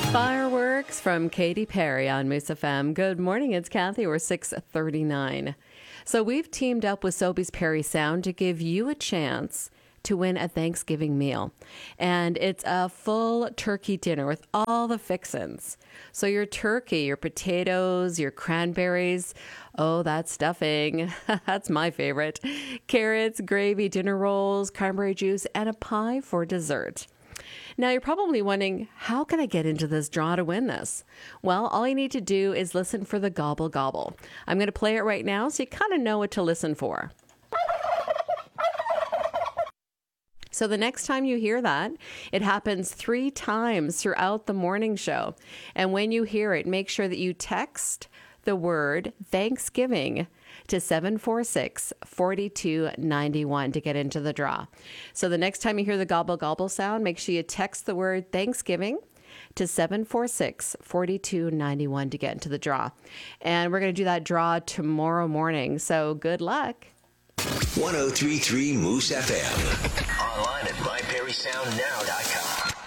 Fireworks from Katy Perry on Moose FM. Good morning, it's Kathy. We're 6:39. So we've teamed up with Sobeys Perry Sound to give you a chance to win a Thanksgiving meal. And it's a full turkey dinner with all the fixins. So your turkey, your potatoes, your cranberries, oh, that stuffing, that's my favorite. Carrots, gravy, dinner rolls, cranberry juice, and a pie for dessert. Now, you're probably wondering, how can I get into this draw to win this? Well, all you need to do is listen for the gobble gobble. I'm going to play it right now so you kind of know what to listen for. So the next time you hear that, it happens 3 times throughout the morning show. And when you hear it, make sure that you text the word Thanksgiving to 746-4291 to get into the draw. So the next time you hear the gobble gobble sound, make sure you text the word Thanksgiving to 746-4291 to get into the draw. And we're going to do that draw tomorrow morning. So good luck. 1033 Moose FM. Online at myperrysoundnow.com.